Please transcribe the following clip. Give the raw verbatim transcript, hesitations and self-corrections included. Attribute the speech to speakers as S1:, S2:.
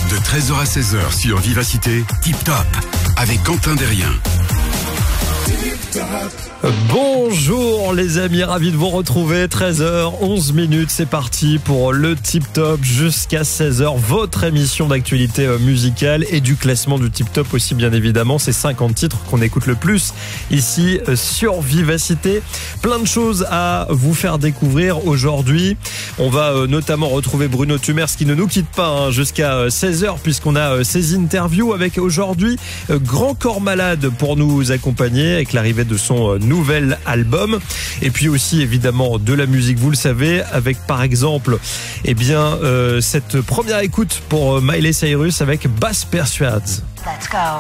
S1: De treize heures à seize heures sur Vivacité, Tip Top, avec Quentin Derrien.
S2: Bonjour les amis, ravi de vous retrouver. Treize heures onze minutes, c'est parti pour le Tip Top jusqu'à seize heures, votre émission d'actualité musicale et du classement du Tip Top aussi bien évidemment. C'est cinquante titres qu'on écoute le plus ici sur Vivacité. Plein de choses à vous faire découvrir aujourd'hui. On va notamment retrouver Bruno Tumers qui ne nous quitte pas hein, jusqu'à seize heures puisqu'on a ses interviews avec aujourd'hui Grand Corps Malade pour nous accompagner avec l'arrivée de son nouvel album et puis aussi évidemment de la musique, vous le savez, avec par exemple eh bien euh, cette première écoute pour Miley Cyrus avec Bass Persuades. Let's go.